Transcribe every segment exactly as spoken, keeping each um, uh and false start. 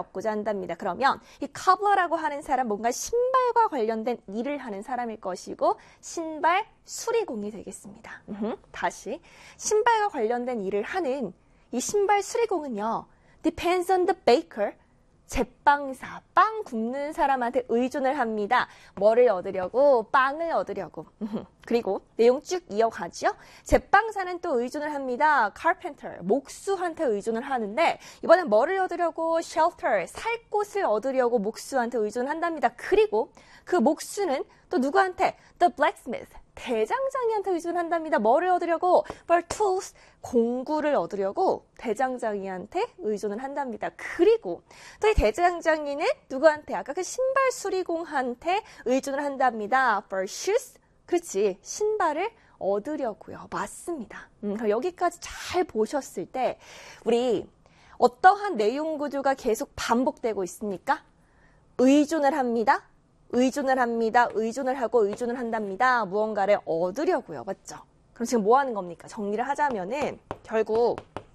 얻고자 한답니다. 그러면 이 cobbler라고 하는 사람 뭔가 신발과 관련된 일을 하는 사람일 것이고 신발 수리공이 되겠습니다. 으흠, 다시 신발과 관련된 일을 하는 이 신발 수리공은요. depends on the baker. 제빵사, 빵 굽는 사람한테 의존을 합니다. 뭐를 얻으려고? 빵을 얻으려고. 그리고 내용 쭉 이어가죠. 제빵사는 또 의존을 합니다. carpenter, 목수한테 의존을 하는데 이번엔 뭐를 얻으려고? shelter, 살 곳을 얻으려고 목수한테 의존을 한답니다. 그리고 그 목수는 또 누구한테? the blacksmith, 대장장이한테 의존한답니다. 뭐를 얻으려고? for tools, 공구를 얻으려고 대장장이한테 의존을 한답니다. 그리고 또 이 대장장이는 누구한테? 아까 그 신발 수리공한테 의존을 한답니다. for shoes, 그렇지, 신발을 얻으려고요. 맞습니다. 음, 그럼 여기까지 잘 보셨을 때 우리 어떠한 내용 구조가 계속 반복되고 있습니까? 의존을 합니다. 의존을 합니다. 의존을 하고 의존을 한답니다. 무언가를 얻으려고요. 맞죠? 그럼 지금 뭐 하는 겁니까? 정리를 하자면은 결국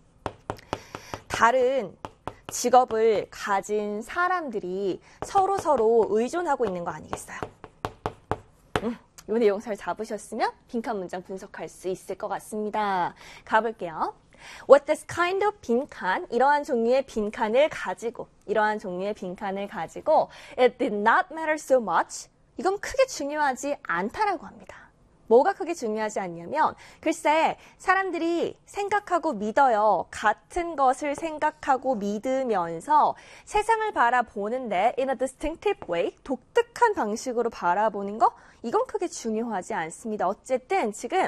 다른 직업을 가진 사람들이 서로 서로 의존하고 있는 거 아니겠어요? 음, 이 내용 잘 잡으셨으면 빈칸 문장 분석할 수 있을 것 같습니다. 가볼게요. What this kind of 빈칸, 이러한 종류의 빈칸을 가지고, 이러한 종류의 빈칸을 가지고, it did not matter so much. 이건 크게 중요하지 않다라고 합니다. 뭐가 크게 중요하지 않냐면, 글쎄, 사람들이 생각하고 믿어요. 같은 것을 생각하고 믿으면서 세상을 바라보는데, in a distinctive way, 독특한 방식으로 바라보는 거, 이건 크게 중요하지 않습니다. 어쨌든 지금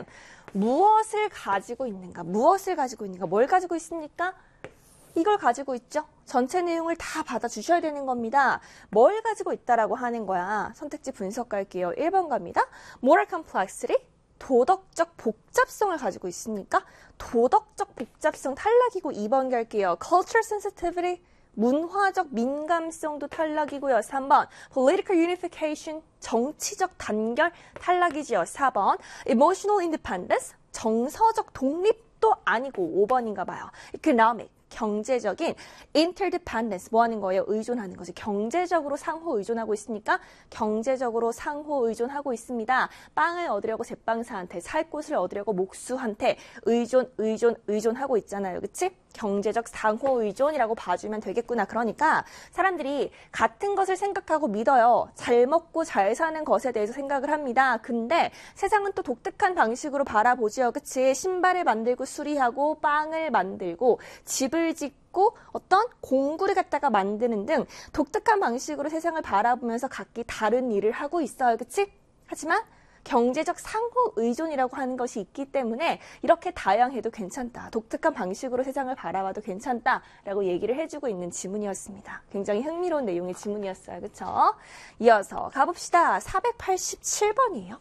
무엇을 가지고 있는가, 무엇을 가지고 있는가, 뭘 가지고 있습니까? 이걸 가지고 있죠. 전체 내용을 다 받아주셔야 되는 겁니다. 뭘 가지고 있다라고 하는 거야. 선택지 분석 갈게요. 일 번 갑니다. Moral complexity, 도덕적 복잡성을 가지고 있습니까? 도덕적 복잡성 탈락이고 이 번 갈게요. Cultural sensitivity, 문화적 민감성도 탈락이고요. 삼 번 political unification, 정치적 단결 탈락이지요. 사 번 emotional independence, 정서적 독립도 아니고 오 번인가 봐요. economic, 경제적인 interdependence, 뭐 하는 거예요? 의존하는 거죠. 경제적으로 상호 의존하고 있으니까 경제적으로 상호 의존하고 있습니다. 빵을 얻으려고 제빵사한테, 살 곳을 얻으려고 목수한테 의존, 의존, 의존하고 있잖아요. 그치? 경제적 상호 의존이라고 봐주면 되겠구나. 그러니까 사람들이 같은 것을 생각하고 믿어요. 잘 먹고 잘 사는 것에 대해서 생각을 합니다. 근데 세상은 또 독특한 방식으로 바라보지요. 그치? 신발을 만들고 수리하고 빵을 만들고 집을 짓고 어떤 공구를 갖다가 만드는 등 독특한 방식으로 세상을 바라보면서 각기 다른 일을 하고 있어요. 그치? 하지만 경제적 상호 의존이라고 하는 것이 있기 때문에 이렇게 다양해도 괜찮다. 독특한 방식으로 세상을 바라봐도 괜찮다라고 얘기를 해주고 있는 지문이었습니다. 굉장히 흥미로운 내용의 지문이었어요. 그렇죠? 이어서 가봅시다. 사백팔십칠 번이에요.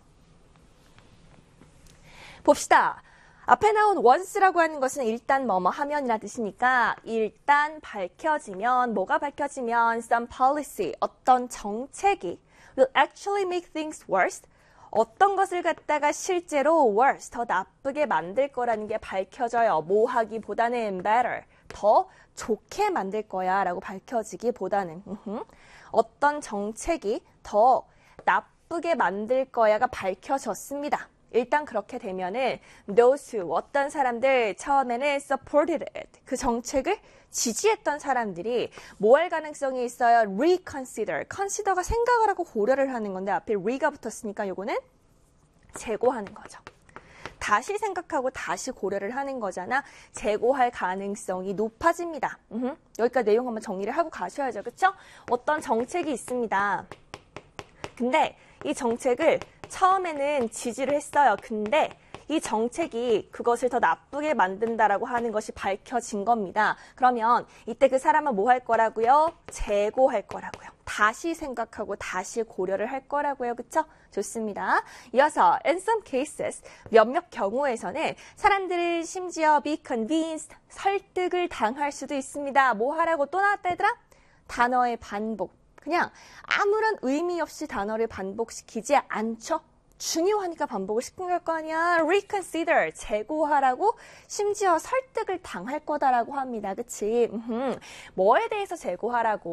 봅시다. 앞에 나온 once라고 하는 것은 일단 뭐뭐 하면이라 뜻이니까 일단 밝혀지면, 뭐가 밝혀지면 some policy, 어떤 정책이 will actually make things worse, 어떤 것을 갖다가 실제로 worse, 더 나쁘게 만들 거라는 게 밝혀져요. 뭐 하기보다는 better, 더 좋게 만들 거야 라고 밝혀지기보다는 어떤 정책이 더 나쁘게 만들 거야가 밝혀졌습니다. 일단 그렇게 되면은 those who, 어떤 사람들, 처음에는 supported it, 그 정책을 지지했던 사람들이 뭐 할 가능성이 있어요? reconsider, consider가 생각을 하고 고려를 하는 건데 앞에 re가 붙었으니까 요거는 재고하는 거죠. 다시 생각하고 다시 고려를 하는 거잖아. 재고할 가능성이 높아집니다. 으흠. 여기까지 내용 한번 정리를 하고 가셔야죠. 그쵸? 어떤 정책이 있습니다. 근데 이 정책을 처음에는 지지를 했어요. 근데 이 정책이 그것을 더 나쁘게 만든다라고 하는 것이 밝혀진 겁니다. 그러면 이때 그 사람은 뭐 할 거라고요? 재고할 거라고요. 다시 생각하고 다시 고려를 할 거라고요. 그쵸? 좋습니다. 이어서 in some cases, 몇몇 경우에서는 사람들을 심지어 be convinced, 설득을 당할 수도 있습니다. 뭐 하라고 또 나왔다 얘들아? 단어의 반복. 그냥 아무런 의미 없이 단어를 반복시키지 않죠. 중요하니까 반복을 시킨 거 아니야. reconsider, 재고하라고 심지어 설득을 당할 거다라고 합니다. 그치? 음흠. 뭐에 대해서 재고하라고?